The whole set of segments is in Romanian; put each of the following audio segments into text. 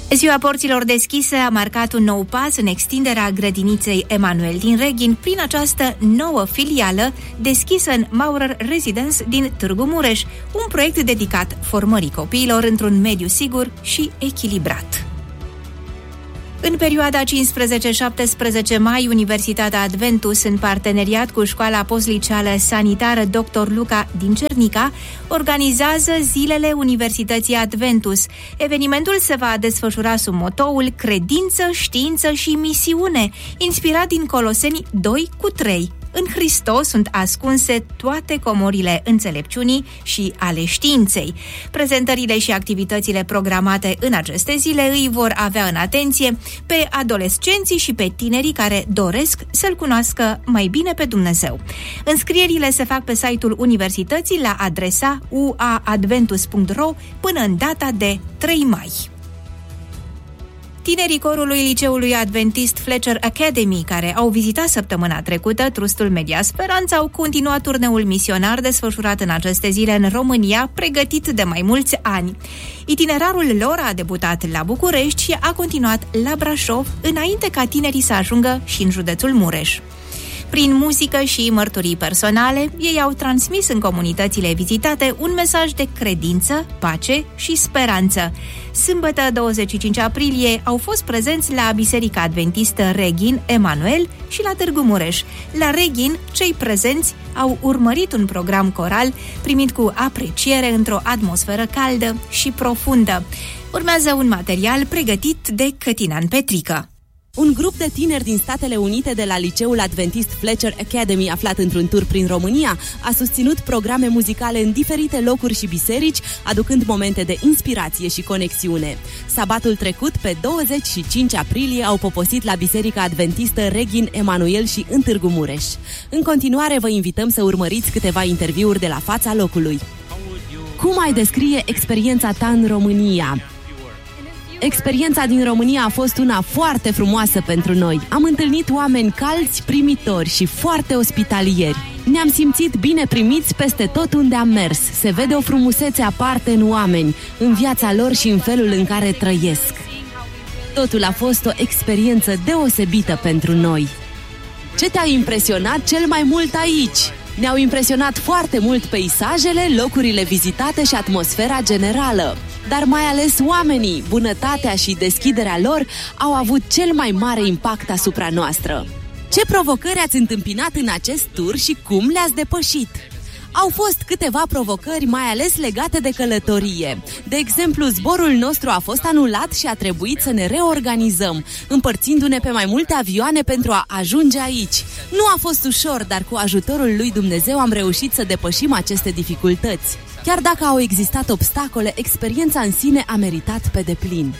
Ziua porților deschise a marcat un nou pas în extinderea grădiniței Emanuel din Reghin prin această nouă filială deschisă în Maurer Residence din Târgu Mureș, un proiect dedicat formării copiilor într-un mediu sigur și echilibrat. În perioada 15-17 mai, Universitatea Adventus, în parteneriat cu Școala Postliceală Sanitară Dr. Luca din Cernica, organizează Zilele Universității Adventus. Evenimentul se va desfășura sub motoul Credință, Știință și Misiune, inspirat din Coloseni 2:3. În Hristos sunt ascunse toate comorile înțelepciunii și ale științei. Prezentările și activitățile programate în aceste zile îi vor avea în atenție pe adolescenții și pe tinerii care doresc să-L cunoască mai bine pe Dumnezeu. Înscrierile se fac pe site-ul universității la adresa uaadventus.ro până în data de 3 mai. Tinerii corului Liceului Adventist Fletcher Academy, care au vizitat săptămâna trecută Trustul Media Speranța, au continuat turneul misionar desfășurat în aceste zile în România, pregătit de mai mulți ani. Itinerarul lor a debutat la București și a continuat la Brașov, înainte ca tinerii să ajungă și în județul Mureș. Prin muzică și mărturii personale, ei au transmis în comunitățile vizitate un mesaj de credință, pace și speranță. Sâmbătă, 25 aprilie, au fost prezenți la Biserica Adventistă Reghin Emanuel și la Târgu Mureș. La Reghin, cei prezenți au urmărit un program coral primit cu apreciere într-o atmosferă caldă și profundă. Urmează un material pregătit de Cătinan Petrică. Un grup de tineri din Statele Unite de la Liceul Adventist Fletcher Academy, aflat într-un tur prin România, a susținut programe muzicale în diferite locuri și biserici, aducând momente de inspirație și conexiune. Sabatul trecut, pe 25 aprilie, au poposit la Biserica Adventistă Reghin Emanuel și în Târgu Mureș. În continuare, vă invităm să urmăriți câteva interviuri de la fața locului. Cum ai descrie experiența ta în România? Experiența din România a fost una foarte frumoasă pentru noi. Am întâlnit oameni calzi, primitori și foarte ospitalieri. Ne-am simțit bine primiți peste tot unde am mers. Se vede o frumusețe aparte în oameni, în viața lor și în felul în care trăiesc. Totul a fost o experiență deosebită pentru noi. Ce te-a impresionat cel mai mult aici? Ne-au impresionat foarte mult peisajele, locurile vizitate și atmosfera generală. Dar mai ales oamenii, bunătatea și deschiderea lor au avut cel mai mare impact asupra noastră. Ce provocări ați întâmpinat în acest tur și cum le-ați depășit? Au fost câteva provocări, mai ales legate de călătorie. De exemplu, zborul nostru a fost anulat și a trebuit să ne reorganizăm, împărțindu-ne pe mai multe avioane pentru a ajunge aici. Nu a fost ușor, dar cu ajutorul lui Dumnezeu am reușit să depășim aceste dificultăți. Chiar dacă au existat obstacole, experiența în sine a meritat pe deplin.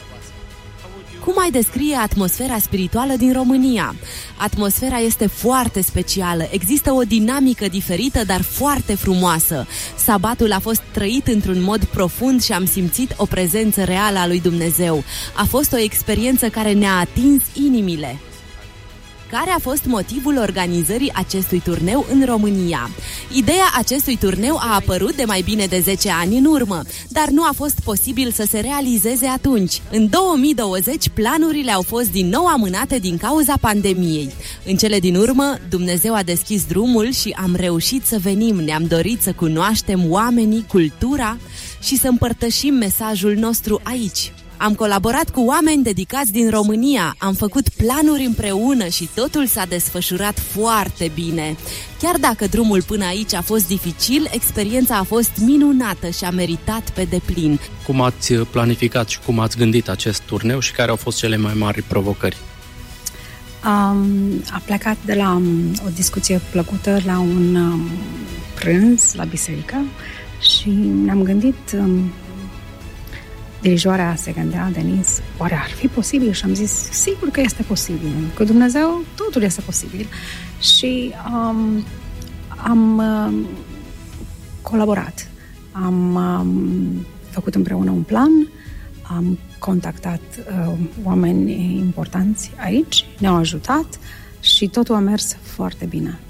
Cum ai descrie atmosfera spirituală din România? Atmosfera este foarte specială, există o dinamică diferită, dar foarte frumoasă. Sabatul a fost trăit într-un mod profund și am simțit o prezență reală a lui Dumnezeu. A fost o experiență care ne-a atins inimile. Care a fost motivul organizării acestui turneu în România? Ideea acestui turneu a apărut de mai bine de 10 ani în urmă, dar nu a fost posibil să se realizeze atunci. În 2020, planurile au fost din nou amânate din cauza pandemiei. În cele din urmă, Dumnezeu a deschis drumul și am reușit să venim. Ne-am dorit să cunoaștem oamenii, cultura și să împărtășim mesajul nostru aici. Am colaborat cu oameni dedicați din România, am făcut planuri împreună și totul s-a desfășurat foarte bine. Chiar dacă drumul până aici a fost dificil, experiența a fost minunată și a meritat pe deplin. Cum ați planificat și cum ați gândit acest turneu și care au fost cele mai mari provocări? A plecat de la o discuție plăcută la un prânz la biserică și ne-am gândit... Dirijoarea se gândea, Denis, oare ar fi posibil? Și am zis, sigur că este posibil. Cu Dumnezeu totul este posibil. Și am colaborat. Am făcut împreună un plan, am contactat oameni importanți aici, ne-au ajutat și totul a mers foarte bine.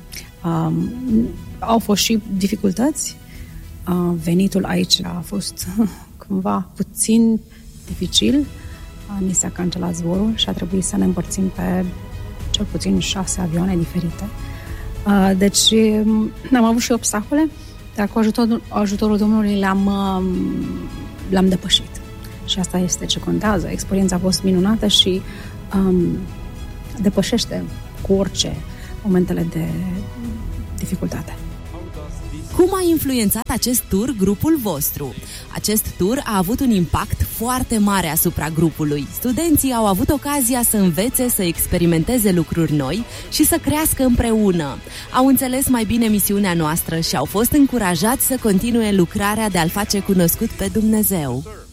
Au fost și dificultăți. Venitul aici a fost... cumva puțin dificil, ni s-a cancelat zborul și a trebuit să ne împărțim pe cel puțin 6 avioane diferite. Deci am avut și obstacole, dar cu ajutorul Domnului le-am depășit. Și asta este ce contează. Experiența a fost minunată și depășește cu orice momentele de dificultate. Cum a influențat acest tur grupul vostru? Acest tur a avut un impact foarte mare asupra grupului. Studenții au avut ocazia să învețe, să experimenteze lucruri noi și să crească împreună. Au înțeles mai bine misiunea noastră și au fost încurajați să continue lucrarea de a-L face cunoscut pe Dumnezeu.